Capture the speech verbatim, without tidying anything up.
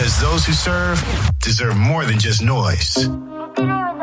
Because those who serve deserve more than just noise.